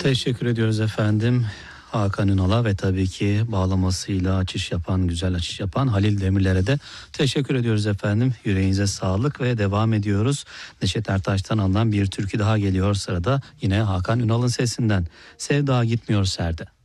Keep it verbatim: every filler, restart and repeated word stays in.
Teşekkür ediyoruz efendim. Hakan Ünal'a ve tabii ki bağlamasıyla açış yapan, güzel açış yapan Halil Demirler'e de teşekkür ediyoruz efendim. Yüreğinize sağlık ve devam ediyoruz. Neşet Ertaş'tan alınan bir türkü daha geliyor sırada. Yine Hakan Ünal'ın sesinden. Sevda gitmiyor serde.